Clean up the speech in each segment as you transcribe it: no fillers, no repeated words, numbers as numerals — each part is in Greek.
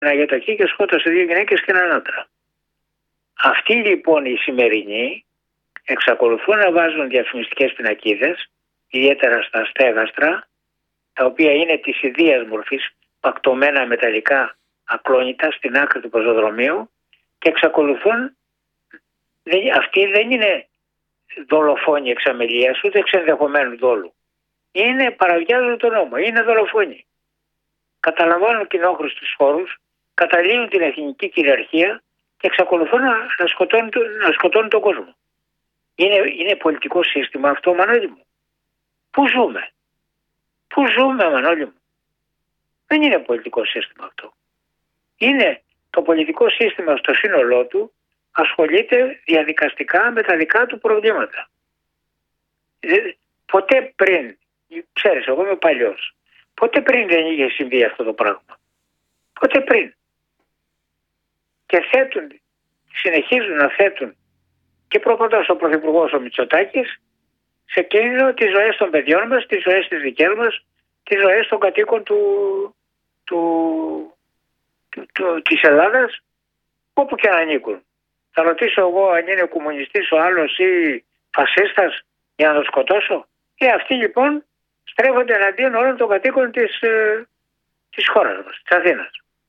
ένα γετακί και σκότωσε 2 γυναίκες και έναν άντρα. Αυτοί λοιπόν οι σημερινοί εξακολουθούν να βάζουν διαφημιστικές πινακίδες, ιδιαίτερα στα στέγαστρα, τα οποία είναι της ιδίας μορφής, πακτωμένα μεταλλικά ακλόνητα στην άκρη του πεζοδρομίου, και εξακολουθούν. Αυτοί δεν είναι δολοφόνοι εξ αμελίας, ούτε εξ ενδεχομένου δόλου. Παραβιάζουν τον νόμο, είναι δολοφόνοι. Καταλαμβάνουν κοινόχρηστους χώρους, καταλύουν την εθνική κυριαρχία και εξακολουθούν να σκοτώνουν τον κόσμο. Είναι πολιτικό σύστημα αυτό, Μανώλη μου? Πού ζούμε, Μανώλη μου? Δεν είναι πολιτικό σύστημα αυτό. Είναι το πολιτικό σύστημα στο σύνολό του, ασχολείται διαδικαστικά με τα δικά του προβλήματα. Ποτέ πριν, ξέρεις, εγώ είμαι παλιός, ποτέ πριν δεν είχε συμβεί αυτό το πράγμα. Ποτέ πριν. Και συνεχίζουν να θέτουν, και προπαντός ο Πρωθυπουργός ο Μητσοτάκης, σε κίνδυνο τις ζωές των παιδιών μας, τις ζωές της δικές μας, τις ζωές των κατοίκων της Ελλάδας, όπου και αν ανήκουν. Θα ρωτήσω εγώ αν είναι κομμουνιστής ο άλλος ή φασίστας για να τον σκοτώσω? Αυτοί λοιπόν στρέφονται εναντίον όλων των κατοίκων της χώρας μας, της Αθήνας.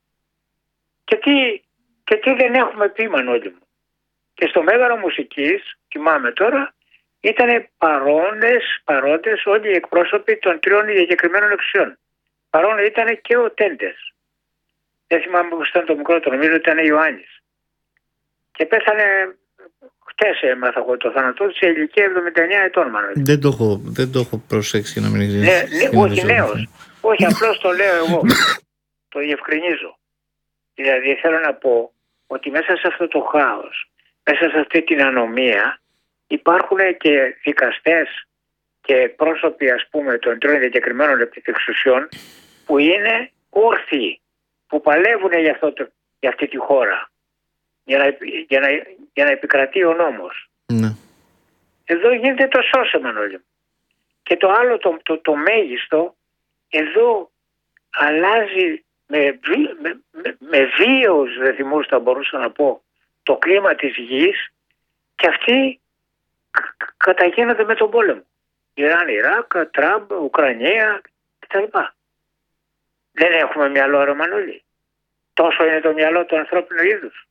Και τι δεν έχουμε πει, Μανώλη μου? Και στο Μέγαρο Μουσικής, θυμάμαι τώρα, ήταν παρόντες όλοι οι εκπρόσωποι των 3 διακεκριμένων εξουσιών. Παρόν ήταν και ο Τέντες. Δεν θυμάμαι πώς ήταν το μικρότερο, νομίζω ήταν Ιωάννης. Και πέθανε χτες, έμαθα εγώ το θάνατό του, σε ηλικία 79 ετών, Μανώλη. Δεν το έχω προσέξει, να μην εξηγήσεις. Όχι νέος. Όχι, απλώς το λέω εγώ. Το διευκρινίζω. Δηλαδή θέλω να πω ότι μέσα σε αυτό το χάος, μέσα σε αυτή την ανομία, υπάρχουν και δικαστές και πρόσωποι, ας πούμε, των 3 διακεκριμένων εξουσιών που είναι όρθιοι, που παλεύουν για αυτή τη χώρα, για να επικρατεί ο νόμος. Ναι. Εδώ γίνεται το σώσε, Μανώλη. Και το άλλο, το μέγιστο, εδώ αλλάζει με βίαιους ρυθμούς, θα μπορούσα να πω, το κλίμα της γης, και αυτοί καταγίνονται με τον πόλεμο. Ιράν, Ιράκ, Τραμπ, Ουκρανία κτλ. Δεν έχουμε μυαλό, ρε Μανώλη? Τόσο είναι το μυαλό του ανθρώπινου είδους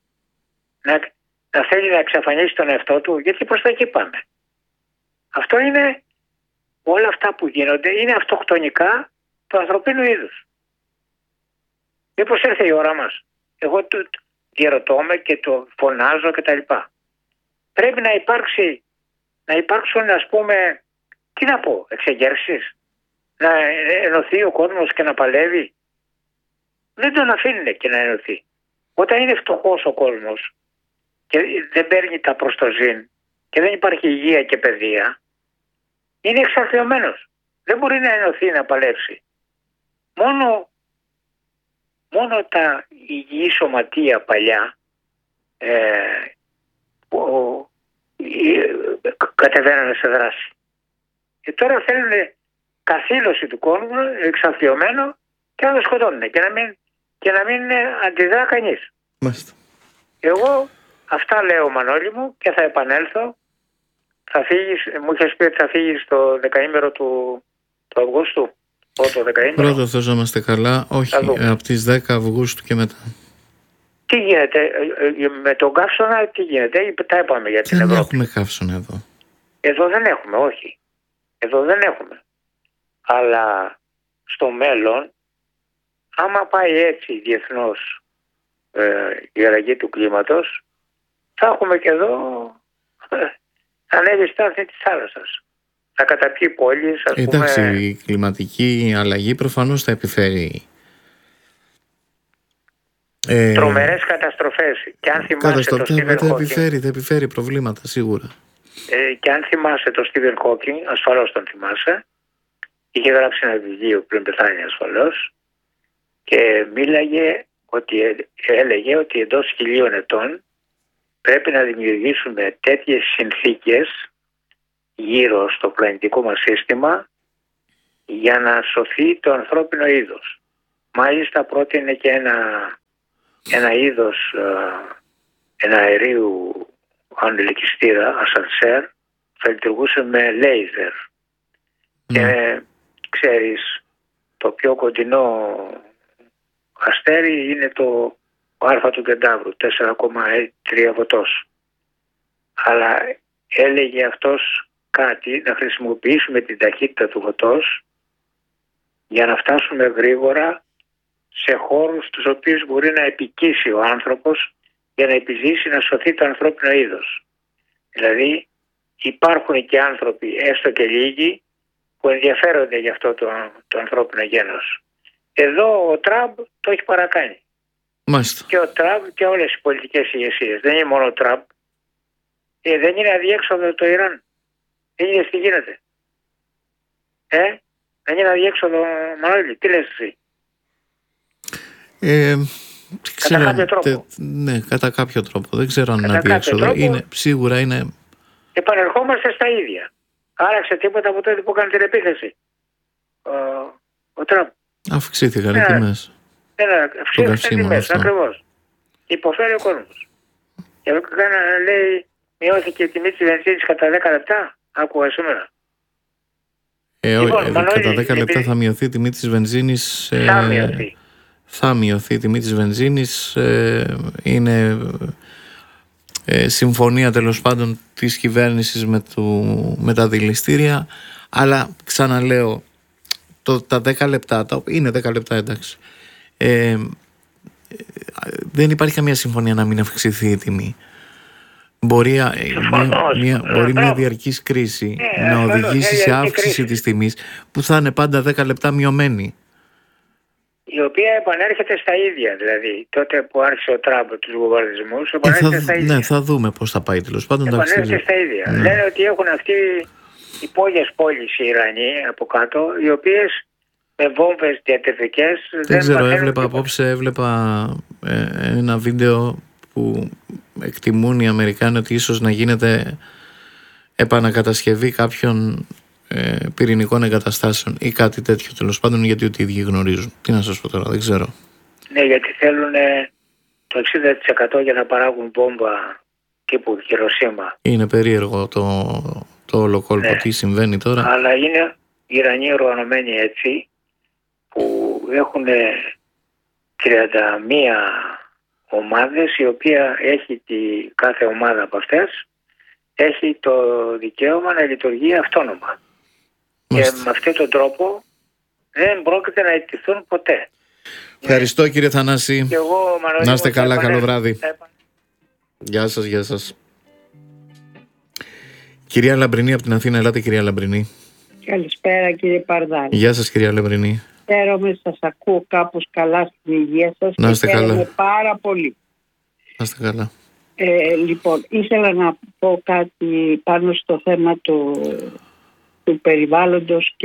να θέλει να εξαφανίσει τον εαυτό του? Γιατί προς τα εκεί πάμε. Αυτό είναι, όλα αυτά που γίνονται είναι αυτοκτονικά του ανθρωπίνου είδους. Μήπως έρθε η ώρα μας? Εγώ διαρωτώμαι και το φωνάζω κτλ. Πρέπει να υπάρξουν, ας πούμε, τι να πω, εξεγέρσεις, να ενωθεί ο κόσμος και να παλεύει. Δεν τον αφήνουν και να ενωθεί. Όταν είναι φτωχός ο κόσμος και δεν παίρνει τα προστοζήν και δεν υπάρχει υγεία και παιδεία, είναι εξαθλιωμένος. Δεν μπορεί να ενωθεί, να παλέψει. Μόνο τα υγιή σωματεία παλιά κατεβαίνανε σε δράση. Και τώρα θέλουν καθήλωση του κόσμου, εξαθλιωμένο, και να το σκοτώνουν και να μην αντιδρά κανείς. Μάλιστα. Εγώ αυτά λέω, Μανώλη μου, και θα επανέλθω. Θα φύγεις, μου είχες πει ότι θα φύγεις το δεκαήμερο του Αυγούστου. Πρώτο Θεός να είμαστε καλά. Όχι, από τις 10 Αυγούστου και μετά. Τι γίνεται με τον καύσωνα, τι γίνεται? Τα είπαμε για την Ευρώπη. Δεν έχουμε καύσωνα εδώ. Εδώ δεν έχουμε, όχι. Εδώ δεν έχουμε. Αλλά στο μέλλον, άμα πάει έτσι διεθνώς η αλλαγή του κλίματος, θα έχουμε και εδώ ανέβει στάθμη της θάλασσας. Θα καταπιεί πόλεις, ας πούμε. Εντάξει, η κλιματική αλλαγή προφανώς θα επιφέρει τρομερές καταστροφές. Και αν θυμάσαι το Στίβεν Χόκινγκ, θα επιφέρει προβλήματα σίγουρα. Και αν θυμάσαι το Στίβεν Χόκινγκ, ασφαλώς τον θυμάσαι, είχε γράψει ένα βιβλίο πριν πεθάνει ασφαλώς, και έλεγε ότι εντός 1000 ετών πρέπει να δημιουργήσουμε τέτοιες συνθήκες γύρω στο πλανητικό μας σύστημα για να σωθεί το ανθρώπινο είδος. Μάλιστα πρότεινε και ένα είδος ένα αερίου ανελκυστήρα, ασανσέρ, θα λειτουργούσε με λέιζερ. Και ξέρεις, το πιο κοντινό αστέρι είναι το Α του Κεντάβρου, 4,3 βοτός. Αλλά έλεγε αυτός κάτι, να χρησιμοποιήσουμε την ταχύτητα του φωτός για να φτάσουμε γρήγορα σε χώρους τους οποίους μπορεί να επικύσει ο άνθρωπος για να επιζήσει, να σωθεί το ανθρώπινο είδος. Δηλαδή υπάρχουν και άνθρωποι, έστω και λίγοι, που ενδιαφέρονται για αυτό το ανθρώπινο γένος. Εδώ ο Τραμπ το έχει παρακάνει. Μάλιστα. Και ο Τραμπ και όλες οι πολιτικές ηγεσίες. Δεν είναι μόνο ο Τραμπ. Δεν είναι αδιέξοδο το Ιράν. Δεν είναι τι γίνεται. Δεν είναι αδιέξοδο, Μανώλη. Τι λες εσύ? Κατά κάποιο τρόπο. Ναι, κατά κάποιο τρόπο. Δεν ξέρω αν είναι αδιέξοδο. Σίγουρα είναι. Επανερχόμαστε στα ίδια. Άραξε τίποτα από τότε που έκανε την επίθεση ο Τραμπ? Αυξήθηκαν οι τιμές. Αυξήθηκαν οι τιμές, ακριβώς. Υποφέρει ο κόσμος. Και λέει, μειώθηκε η τιμή της βενζίνης κατά 10 λεπτά. Άκουγα σήμερα. Κατά 10 λεπτά θα μειωθεί η τιμή της βενζίνης. Θα μειωθεί η τιμή της βενζίνης. Είναι συμφωνία τέλος πάντων της κυβέρνησης με τα δηληστήρια. Αλλά ξαναλέω, τα 10 λεπτά, είναι 10 λεπτά, εντάξει. Δεν υπάρχει καμία συμφωνία να μην αυξηθεί η τιμή. Μπορεί μια διαρκής κρίση να οδηγήσει σε αύξηση της τιμής που θα είναι πάντα 10 λεπτά μειωμένη. Η οποία επανέρχεται στα ίδια, δηλαδή. Τότε που άρχισε ο Τραμπ τους βομβαρδισμούς, επανέρχεται στα ίδια. Ναι, θα δούμε πώς θα πάει τέλος πάντων. Επανέρχεται στα ίδια. Ναι. Λένε ότι έχουν αυτοί οι υπόγειες πόλεις οι Ιρανοί από κάτω, οι οποίες με βόμβες διατεθικές. Δεν ξέρω, έβλεπα ένα βίντεο που εκτιμούν οι Αμερικάνοι ότι ίσως να γίνεται επανακατασκευή κάποιων πυρηνικών εγκαταστάσεων ή κάτι τέτοιο τέλος πάντων, γιατί ότι οι ίδιοι γνωρίζουν. Τι να σας πω τώρα, δεν ξέρω. Ναι, γιατί θέλουν το 60% για να παράγουν βόμβα τύπου Χιροσίμα. Είναι περίεργο το όλο κόλπο, ναι. Τι συμβαίνει τώρα. Αλλά είναι οι Ιρανοί οργανωμένοι έτσι, που έχουν 31 ομάδες, η οποία έχει κάθε ομάδα από αυτές έχει το δικαίωμα να λειτουργεί αυτόνομα. Μάλιστα. Και με αυτόν τον τρόπο δεν πρόκειται να εκτιθούν ποτέ. Ευχαριστώ κύριε Θανάση. Και εγώ, Μανώλη, να είστε καλά, καλό βράδυ. Γεια σας, γεια σας. Κυρία Λαμπρινή από την Αθήνα, ελάτε κυρία Λαμπρινή. Καλησπέρα κύριε Παρδάλη. Γεια σας κυρία Λαμπρινή. Χαίρομαι, σας ακούω κάπως καλά στην υγεία σας. Να είστε καλά. Χαίρομαι πάρα πολύ. Να είστε καλά. Λοιπόν, ήθελα να πω κάτι πάνω στο θέμα του περιβάλλοντος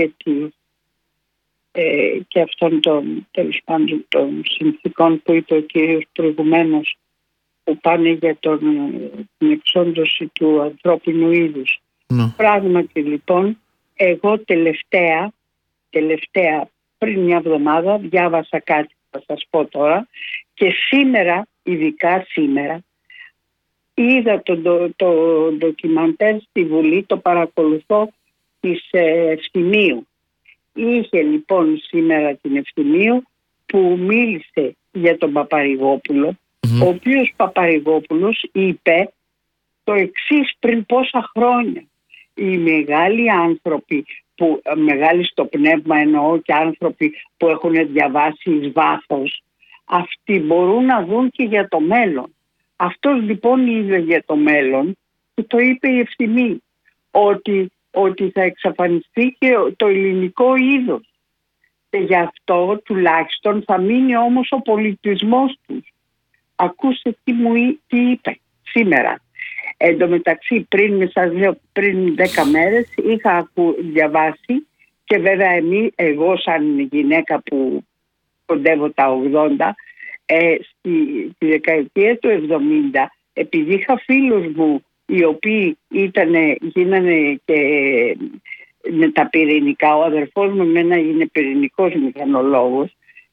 και αυτών τέλος πάντων των συνθήκων που είπε ο κύριος προηγουμένως, που πάνε για την εξόντωση του ανθρώπινου είδους. Πράγματι λοιπόν, εγώ τελευταία πριν μια εβδομάδα διάβασα κάτι που θα σας πω τώρα, και σήμερα, ειδικά σήμερα, είδα το ντοκιμαντέρ στη Βουλή, το παρακολουθώ, της Ευθυμίου. Είχε λοιπόν σήμερα την Ευθυμίου που μίλησε για τον Παπαρηγόπουλο, ο οποίος Παπαρηγόπουλος είπε το εξής πριν πόσα χρόνια. Οι μεγάλοι άνθρωποι, μεγάλοι στο πνεύμα εννοώ, και άνθρωποι που έχουν διαβάσει εις βάθος, αυτοί μπορούν να δουν και για το μέλλον. Αυτός λοιπόν είδε για το μέλλον και το είπε η Ευθυμή, ότι θα εξαφανιστεί και το ελληνικό είδος. Και γι' αυτό τουλάχιστον θα μείνει όμως ο πολιτισμός τους. Ακούστε τι είπε σήμερα. Εν τω μεταξύ πριν 10 μέρες είχα διαβάσει, και βέβαια εγώ σαν γυναίκα που κοντεύω τα 80, στη δεκαετία του 70, επειδή είχα φίλους μου οι οποίοι γίνανε και με τα πυρηνικά, ο αδερφός μου είναι πυρηνικός μηχανολόγος,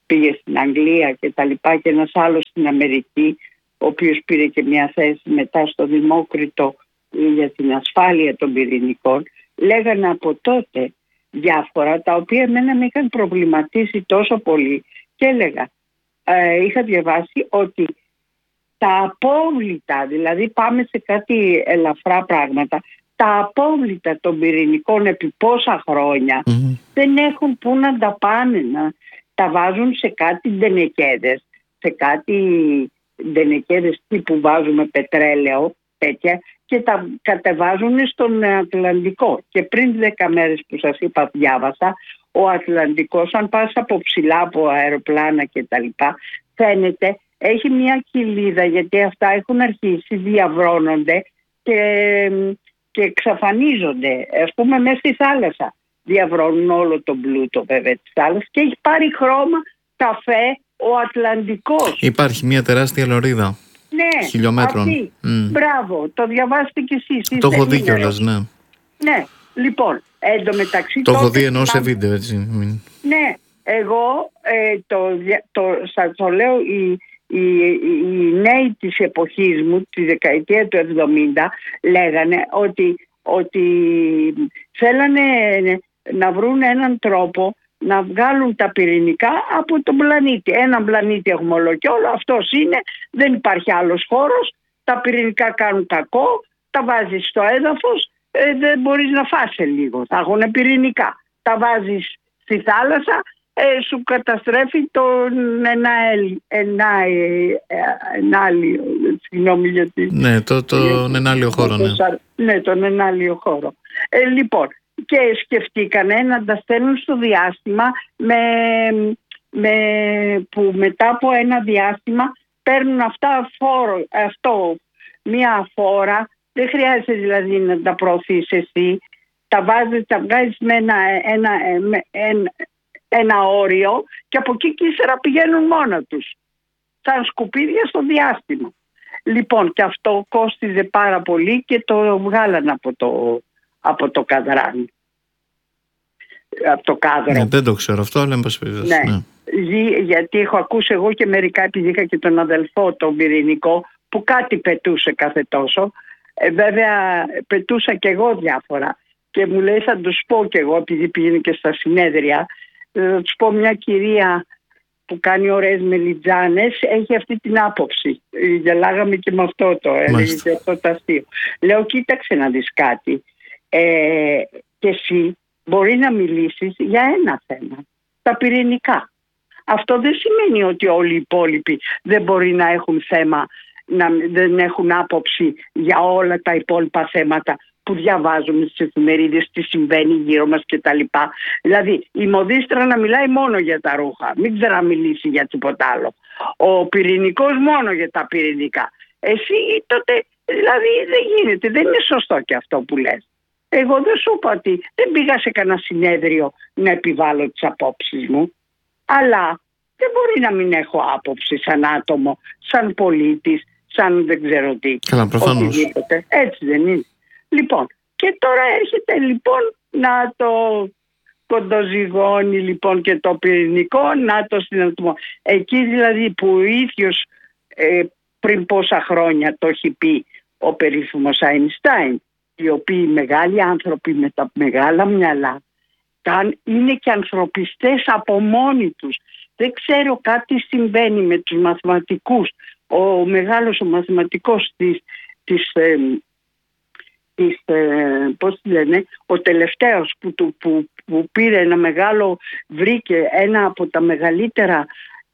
πήγε στην Αγγλία και τα λοιπά, και ένας άλλος στην Αμερική, ο οποίος πήρε και μια θέση μετά στο Δημόκριτο για την ασφάλεια των πυρηνικών. Λέγανε από τότε διάφορα τα οποία εμένα με είχαν προβληματίσει τόσο πολύ, και έλεγα, είχα διαβάσει ότι τα απόβλητα, δηλαδή πάμε σε κάτι ελαφρά πράγματα, τα απόβλητα των πυρηνικών επί πόσα χρόνια δεν έχουν πού να τα πάνε, να τα βάζουν σε κάτι ντενεκέδες, σε κάτι ντενεκέδες τύπου βάζουμε πετρέλαιο, τέτοια, και τα κατεβάζουν στον Ατλαντικό. Και πριν 10 μέρες που σας είπα διάβασα, ο Ατλαντικός, αν πας από ψηλά από αεροπλάνα και τα λοιπά, φαίνεται έχει μια κοιλίδα, γιατί αυτά έχουν αρχίσει, διαβρώνονται και εξαφανίζονται, ας πούμε, μέσα στη θάλασσα. Διαβρώνουν όλο τον πλούτο βέβαια της θάλασσας και έχει πάρει χρώμα καφέ ο Ατλαντικός. Υπάρχει μια τεράστια λωρίδα, ναι, χιλιόμετρων. Αυτή. Μπράβο, το διαβάσετε κι εσείς. Το έχω δει κιόλας, ναι. Ναι, λοιπόν, εντωμεταξύ... Το έχω δει ενώ σε βίντεο, έτσι. Ναι, εγώ σας το λέω, οι νέοι της εποχής μου, τη δεκαετία του 70, λέγανε ότι θέλανε να βρουν έναν τρόπο να βγάλουν τα πυρηνικά από τον πλανήτη. Έναν πλανήτη έχουμε όλο και όλο, αυτός είναι, δεν υπάρχει άλλος χώρος, τα πυρηνικά κάνουν κακό, τα βάζεις στο έδαφος, δεν μπορείς να φας λίγο, θα έχουν πυρηνικά. Τα βάζεις στη θάλασσα, σου καταστρέφει τον ενάλιο, συγγνώμη γιατί... Ναι, τον ενάλιο χώρο, ναι. Ναι, τον ενάλιο χώρο. Λοιπόν, και σκεφτήκανε να τα στέλνουν στο διάστημα που μετά από ένα διάστημα παίρνουν αυτό μία φόρα, δεν χρειάζεται δηλαδή να τα προωθείς εσύ, τα βγάζεις με ένα όριο και από εκεί και ύστερα πηγαίνουν μόνα τους σαν σκουπίδια στο διάστημα. Λοιπόν, και αυτό κόστιζε πάρα πολύ και το βγάλαν από το καδράνι. Από το κάδρο. Ναι, δεν το ξέρω αυτό, αλλά ναι. Γιατί έχω ακούσει εγώ και μερικά, επειδή είχα και τον αδελφό τον πυρηνικό που κάτι πετούσε κάθε τόσο. Βέβαια πετούσα και εγώ διάφορα και μου λέει θα τους πω και εγώ, επειδή πήγαινε και στα συνέδρια, θα τους πω, μια κυρία που κάνει ωραίες μελιτζάνες έχει αυτή την άποψη. Γελάγαμε και με αυτό έλεγε αυτό το αστείο. Λέω, κοίταξε να δεις κάτι, και εσύ μπορεί να μιλήσεις για ένα θέμα, τα πυρηνικά. Αυτό δεν σημαίνει ότι όλοι οι υπόλοιποι δεν μπορεί να έχουν θέμα, δεν έχουν άποψη για όλα τα υπόλοιπα θέματα που διαβάζουμε στις εφημερίδες, τι συμβαίνει γύρω μας κτλ. Δηλαδή η μοδίστρα να μιλάει μόνο για τα ρούχα, μην ξέρω να μιλήσει για τίποτα άλλο. Ο πυρηνικός μόνο για τα πυρηνικά. Εσύ τότε δηλαδή δεν γίνεται, δεν είναι σωστό και αυτό που λες. Εγώ δεν σου είπα ότι δεν πήγα σε κανένα συνέδριο να επιβάλλω τις απόψεις μου, αλλά δεν μπορεί να μην έχω άποψη σαν άτομο, σαν πολίτης, σαν δεν ξέρω τι. Καλά, προφανώς. Έτσι δεν είναι. Λοιπόν, και τώρα έρχεται λοιπόν να το κοντοζυγώνει λοιπόν και το πυρηνικό, να το συναντημό. Εκεί δηλαδή που ο ίδιος πριν πόσα χρόνια το έχει πει ο περίφημος Αϊνστάιν, οι οποίοι μεγάλοι άνθρωποι με τα μεγάλα μυαλά είναι και ανθρωπιστές από μόνοι τους. Δεν ξέρω, κάτι συμβαίνει με τους μαθηματικούς. Ο μεγάλος ο μαθηματικός πώς λένε, ο τελευταίος που πήρε ένα μεγάλο, βρήκε ένα από τα μεγαλύτερα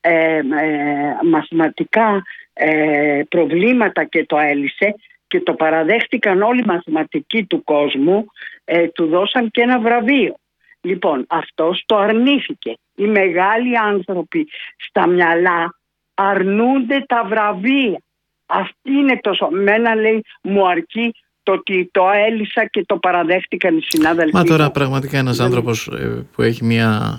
μαθηματικά προβλήματα και το έλυσε και το παραδέχτηκαν όλοι οι μαθηματικοί του κόσμου, του δώσαν και ένα βραβείο. Λοιπόν, αυτός το αρνήθηκε. Οι μεγάλοι άνθρωποι στα μυαλά αρνούνται τα βραβεία. Αυτή είναι τόσο. Μένα λέει μου αρκεί το ότι το έλυσα και το παραδέχτηκαν οι συνάδελφοι. Μα τώρα πραγματικά ένας άνθρωπος που έχει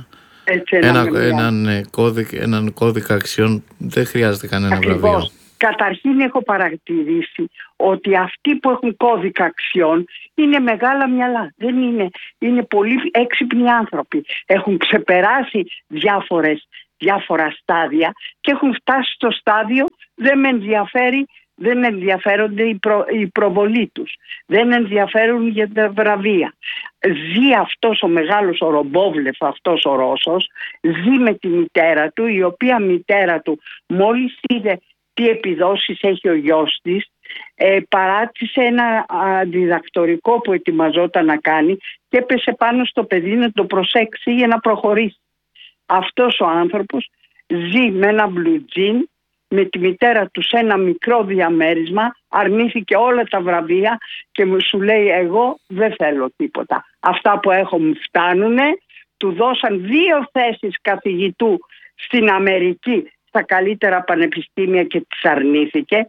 έναν κώδικα αξιών δεν χρειάζεται κανένα βραβείο. Καταρχήν έχω παρατηρήσει ότι αυτοί που έχουν κώδικα αξιών είναι μεγάλα μυαλά. Δεν είναι πολύ έξυπνοι άνθρωποι. Έχουν ξεπεράσει διάφορα στάδια και έχουν φτάσει στο στάδιο δεν ενδιαφέρονται η προβολή τους, δεν ενδιαφέρουν για τα βραβεία. Ζει αυτός ο μεγάλος ο Ρομπόβλεφ, αυτός ο Ρώσος, ζει με τη μητέρα του, η οποία μητέρα του μόλις είδε τι επιδόσεις έχει ο γιος της, παράτησε ένα διδακτορικό που ετοιμαζόταν να κάνει και έπεσε πάνω στο παιδί να το προσέξει για να προχωρήσει. Αυτός ο άνθρωπος ζει με ένα μπλουτζίν, με τη μητέρα του σε ένα μικρό διαμέρισμα, αρνήθηκε όλα τα βραβεία και σου λέει εγώ δεν θέλω τίποτα. Αυτά που έχω μου φτάνουνε. Του δώσαν 2 θέσεις καθηγητού στην Αμερική στα καλύτερα πανεπιστήμια και τις αρνήθηκε.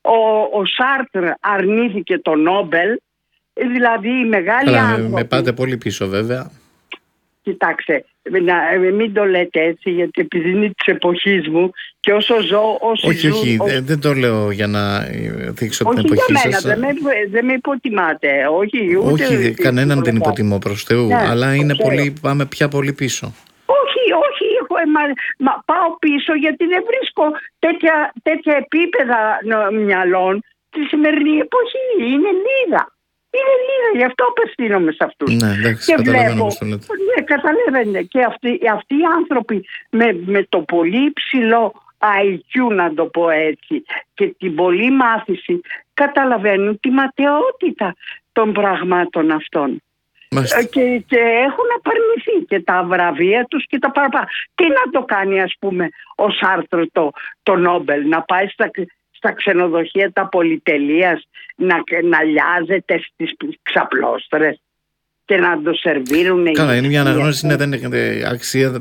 Ο Σάρτρ αρνήθηκε το Νόμπελ, δηλαδή οι μεγάλοι άνθρωποι. Με πάτε πολύ πίσω βέβαια. Κοιτάξτε, μην το λέτε έτσι, γιατί επειδή είναι της εποχής μου και όσο ζω, όχι, δεν το λέω για να δείξω την εποχή σας. Όχι για μένα, δεν με υποτιμάτε. Όχι, κανέναν δεν υποτιμώ προς Θεού, αλλά είναι πάμε πια πολύ πίσω. Όχι, πάω πίσω γιατί δεν βρίσκω τέτοια επίπεδα μυαλών τη σημερινή εποχή. Είναι λίγα. Γι' αυτό απευθύνομαι σε αυτούς. Ναι, εντάξει, και βλέπω, καταλαβαίνετε, και αυτοί οι άνθρωποι με το πολύ υψηλό IQ, να το πω έτσι, και την πολλή μάθηση, καταλαβαίνουν τη ματαιότητα των πραγμάτων αυτών. Και έχουν απαρνηθεί και τα βραβεία τους και τα παραπάνω. Τι να το κάνει, ας πούμε, ο Σάρτρ το Νόμπελ, να πάει στα ξενοδοχεία τα πολυτελείας να λιάζεται στις ξαπλώστρες και να το σερβίρουν. Καλά, είναι μια αναγνώριση, δεν έχει αξία,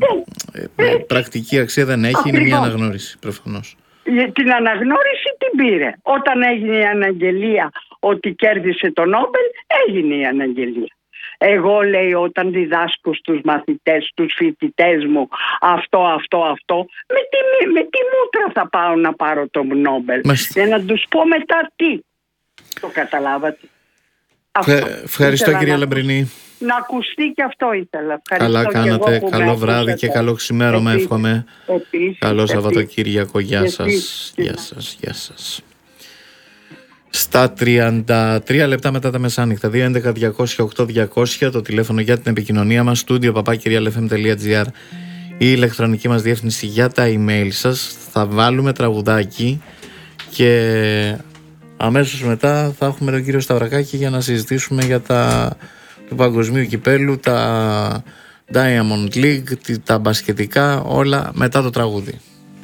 πρακτική αξία δεν έχει, είναι μια αναγνώριση προφανώς. Την αναγνώριση την πήρε. Όταν έγινε η αναγγελία ότι κέρδισε το Νόμπελ, έγινε η αναγγελία. Εγώ, λέει, όταν διδάσκω στους μαθητές, στους φοιτητές μου αυτό, με τι μούτρα θα πάω να πάρω το Νόμπελ? Για να τους πω μετά τι. Το καταλάβατε? Ευχαριστώ, κυρία Λαμπρινή. Να ακουστεί και αυτό ήθελα. Καλά κάνατε. Καλό βράδυ και καλό ξημέρωμα εύχομαι. Καλό Σαββατοκύριακο. Γεια σας. Γεια σας. Στα 33 λεπτά μετά τα μεσάνυχτα, 211-200-8200, το τηλέφωνο για την επικοινωνία μας, studio@realfm.gr, η ηλεκτρονική μας διεύθυνση για τα email σας. Θα βάλουμε τραγουδάκι και αμέσως μετά θα έχουμε τον κύριο Σταυρακάκη για να συζητήσουμε για του παγκοσμίου κυπέλου, τα Diamond League, τα μπασκετικά, όλα μετά το τραγούδι.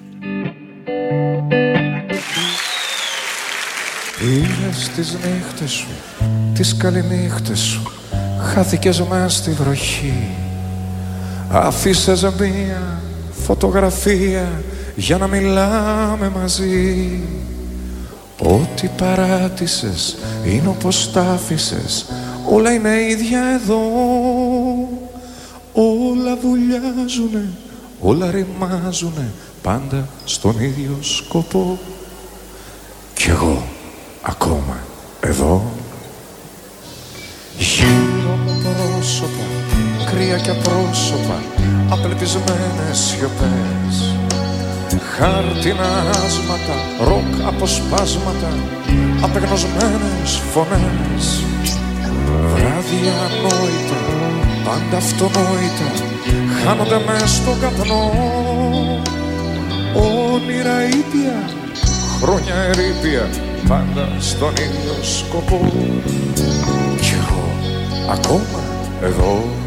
Πήγες τις νύχτες σου, τις καληνύχτες σου, χάθηκες μες στη βροχή. Αφήσες μία φωτογραφία για να μιλάμε μαζί. Ό,τι παράτησες είναι όπως τ' άφησες, όλα είναι ίδια εδώ. Όλα βουλιάζουνε, όλα ρημάζουνε, πάντα στον ίδιο σκοπό. Κι εγώ ακόμα εδώ. Γύρω μου πρόσωπα, κρύα και απρόσωπα, απελπισμένες σιωπές. Χάρτινα άσματα, ροκ αποσπάσματα, απεγνωσμένες φωνές. Βράδια ανόητα, πάντα αυτονόητα, χάνονται μες στον καπνό. Όνειρα ήπια, χρόνια ερείπια, πάντα στον ίδιο σκοπό. Κι εγώ ακόμα εδώ.